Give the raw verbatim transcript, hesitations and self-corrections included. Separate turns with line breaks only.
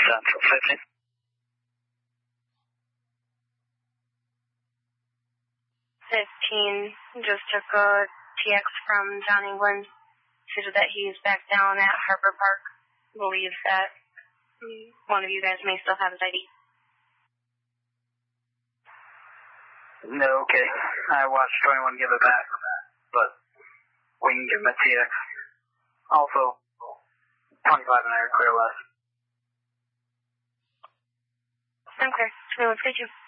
Central fifty.
fifteen just took a T X from John England. Stated that he's back down at Harbor Park. Believes that one of you guys may still have his I D.
No, okay. I watched twenty-one give it back, but we can give him a T X. Also, twenty-five and I are clear less.
I'm clear. twenty-one, twenty-two.